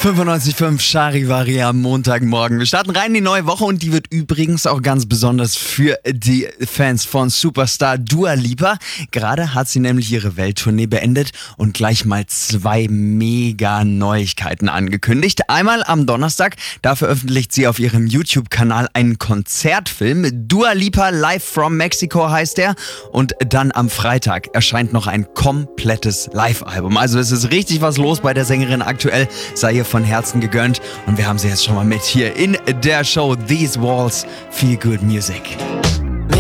95.5 Charivari am Montagmorgen. Wir starten rein in die neue Woche und die wird übrigens auch ganz besonders für die Fans von Superstar Dua Lipa. Gerade hat sie nämlich ihre Welttournee beendet und gleich mal 2 Mega-Neuigkeiten angekündigt. Einmal am Donnerstag, da veröffentlicht sie auf ihrem YouTube-Kanal einen Konzertfilm. Dua Lipa Live from Mexico heißt der. Und dann am Freitag erscheint noch ein komplettes Live-Album. Also es ist richtig was los bei der Sängerin aktuell. Sei ihr von Herzen gegönnt und wir haben sie jetzt schon mal mit hier in der Show These Walls Feel Good Music.